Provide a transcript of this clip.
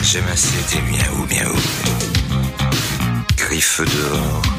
J'aime assez tes miaou miaou. Crie feu dehors,